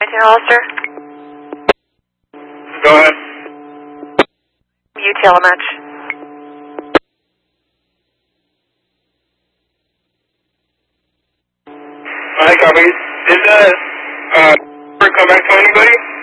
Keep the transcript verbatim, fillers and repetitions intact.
Hollister? Go ahead. U T L M H. Alright, copy. Did the uh, number come back to anybody?